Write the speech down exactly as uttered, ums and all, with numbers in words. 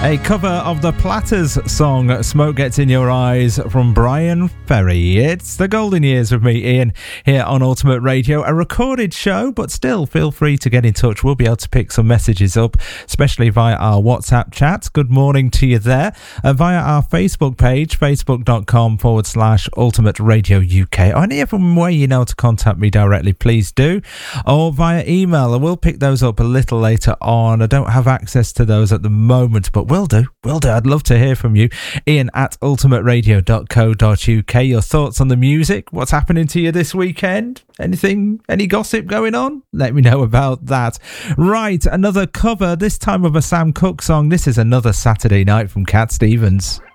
A cover of the Platters song Smoke Gets in Your Eyes from Brian Ferry. It's the golden years with me, Ian, here on Ultimate Radio. A recorded show, but still feel free to get in touch. We'll be able to pick some messages up, especially via our WhatsApp chat. Good morning to you there. Uh, via our Facebook page, facebook.com forward slash Ultimate Radio UK. Or any other way you know to contact me directly, please do. Or via email. I will pick those up a little later on. I don't have access to those at the moment, but will do, will do. I'd love to hear from you. Ian at ultimate radio dot co dot uk. Your thoughts on the music? What's happening to you this weekend? Anything, any gossip going on? Let me know about that. Right, another cover, this time of a Sam Cooke song. This is Another Saturday Night from Cat Stevens.